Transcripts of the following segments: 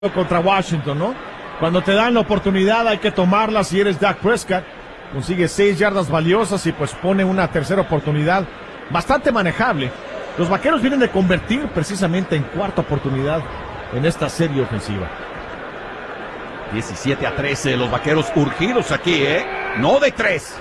contra Washington, ¿no? Cuando te dan la oportunidad hay que tomarla. Si eres Dak Prescott, consigue 6 yardas valiosas y pues pone una tercera oportunidad bastante manejable. Los Vaqueros vienen de convertir precisamente en cuarta oportunidad en esta serie ofensiva. 17-13, los Vaqueros urgidos aquí, no de 3.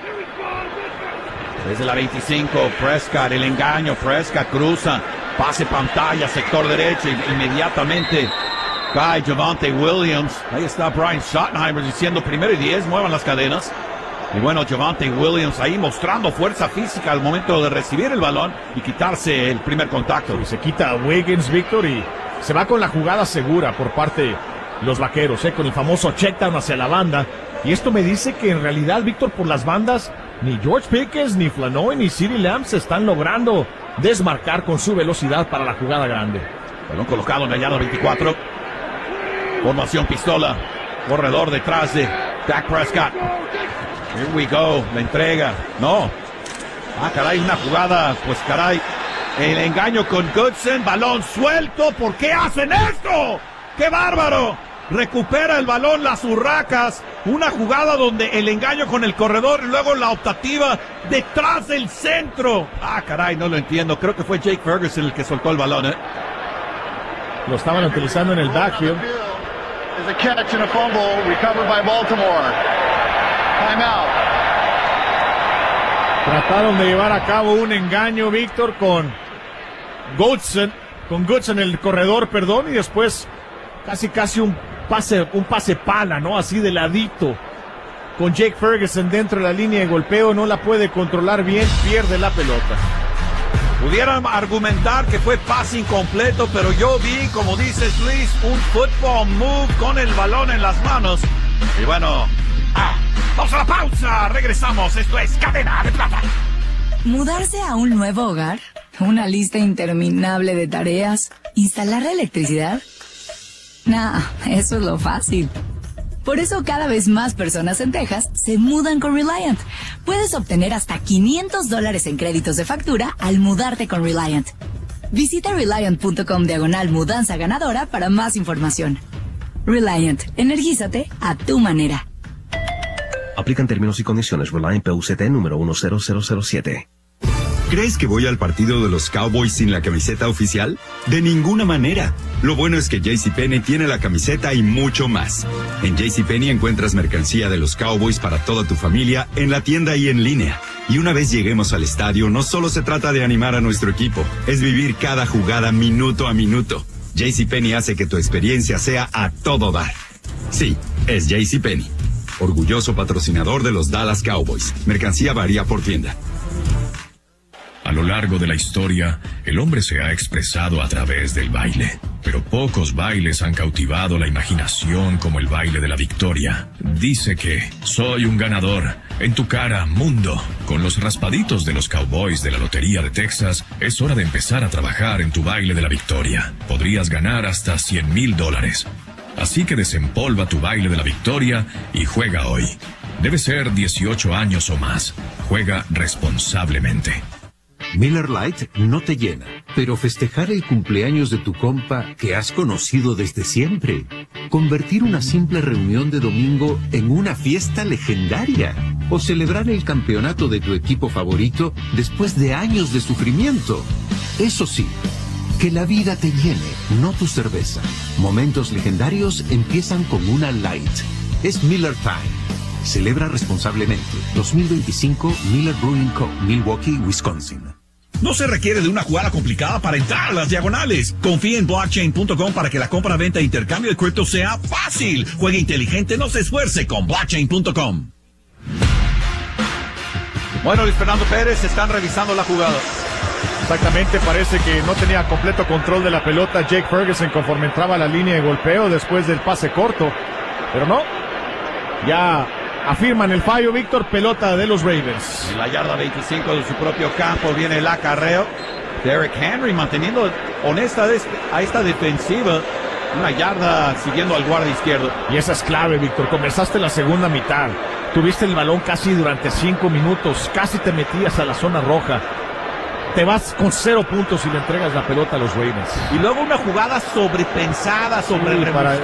Desde la 25, Prescott, el engaño, Prescott cruza, pase pantalla, sector derecho, inmediatamente cae Javonte Williams. Ahí está Brian Schottenheimer diciendo 1st y 10, muevan las cadenas. Y bueno, Javonte Williams ahí mostrando fuerza física al momento de recibir el balón y quitarse el primer contacto. Y se quita a Wiggins, Víctor, y se va con la jugada segura por parte de los Vaqueros, con el famoso check down hacia la banda. Y esto me dice que en realidad, Víctor, por las bandas, ni George Pickens, ni Flanoy, ni CeeDee Lamb se están logrando desmarcar con su velocidad para la jugada grande. Balón colocado en la yarda 24. Formación pistola. Corredor detrás de Dak Prescott. Here we go. La entrega. No. Caray, una jugada. Pues caray. El engaño con Goodson. Balón suelto. ¿Por qué hacen esto? ¡Qué bárbaro! Recupera el balón las Urracas. Una jugada donde el engaño con el corredor y luego la optativa detrás del centro. Caray, no lo entiendo. Creo que fue Jake Ferguson el que soltó el balón, Lo estaban utilizando en el backfield. There's a catch and a fumble recovered by Baltimore. Timeout. Trataron de llevar a cabo un engaño, Víctor, con Goodson el corredor, y después casi un pase pala, ¿no? Así de ladito. Con Jake Ferguson dentro de la línea de golpeo, no la puede controlar bien, pierde la pelota. Pudieran argumentar que fue pase incompleto, pero yo vi, como dices Luis, un football move con el balón en las manos. Y bueno, vamos a la pausa, regresamos, esto es Cadena de Plata. ¿Mudarse a un nuevo hogar? ¿Una lista interminable de tareas? ¿Instalar la electricidad? Nah, eso es lo fácil. Por eso cada vez más personas en Texas se mudan con Reliant. Puedes obtener hasta $500 en créditos de factura al mudarte con Reliant. Visita Reliant.com/mudanza ganadora para más información. Reliant, energízate a tu manera. Aplican términos y condiciones. Reliant PUCT número 10007. ¿Crees que voy al partido de los Cowboys sin la camiseta oficial? De ninguna manera. Lo bueno es que JCPenney tiene la camiseta y mucho más. En JCPenney encuentras mercancía de los Cowboys para toda tu familia en la tienda y en línea. Y una vez lleguemos al estadio, no solo se trata de animar a nuestro equipo, es vivir cada jugada minuto a minuto. JCPenney hace que tu experiencia sea a todo dar. Sí, es JCPenney. Orgulloso patrocinador de los Dallas Cowboys. Mercancía varía por tienda. A lo largo de la historia, el hombre se ha expresado a través del baile, pero pocos bailes han cautivado la imaginación como el baile de la victoria. Dice que soy un ganador. En tu cara, mundo. Con los raspaditos de los Cowboys de la Lotería de Texas, es hora de empezar a trabajar en tu baile de la victoria. Podrías ganar hasta $100,000. Así que desempolva tu baile de la victoria y juega hoy. Debe ser 18 años o más. Juega responsablemente. Miller Lite no te llena, pero festejar el cumpleaños de tu compa que has conocido desde siempre. Convertir una simple reunión de domingo en una fiesta legendaria. O celebrar el campeonato de tu equipo favorito después de años de sufrimiento. Eso sí, que la vida te llene, no tu cerveza. Momentos legendarios empiezan con una Light. Es Miller Time. Celebra responsablemente. 2025 Miller Brewing Co., Milwaukee, Wisconsin. No se requiere de una jugada complicada para entrar a las diagonales. Confía en Blockchain.com para que la compra, venta e intercambio de cripto sea fácil. Juegue inteligente, no se esfuerce con Blockchain.com. Bueno, Luis Fernando Pérez, están revisando la jugada. Exactamente, parece que no tenía completo control de la pelota Jake Ferguson conforme entraba a la línea de golpeo después del pase corto. Pero no, ya afirman el fallo, Víctor, pelota de los Ravens. En la yarda 25 de su propio campo viene el acarreo. Derrick Henry manteniendo honesta a esta defensiva. Una yarda siguiendo al guardia izquierdo. Y esa es clave, Víctor. Comenzaste la segunda mitad. Tuviste el balón casi durante 5 minutos. Casi te metías a la zona roja. te vas con 0 puntos y le entregas la pelota a los Ravens. Y luego una jugada sobrepensada, Sí, para